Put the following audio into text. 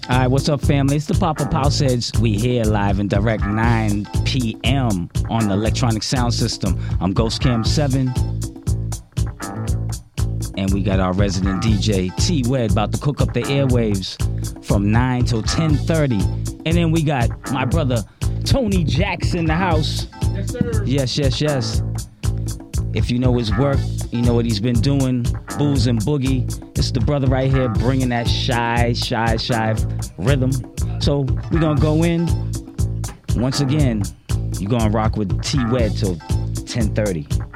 All right, what's up, family? It's the Papa Pouseheads. We here live and direct 9 p.m. on the Electronic Sound System. I'm Ghost Cam 7. And we got our resident DJ, T-Wed, about to cook up the airwaves from 9 till 10:30. And then we got my brother, Tony Jackson in the house. Yes, sir. Yes. If you know his work, you know what he's been doing. Booze and Boogie. It's the brother right here bringing that shy rhythm. So we're going to go in. Once again, you're going to rock with T-Wed till 10:30.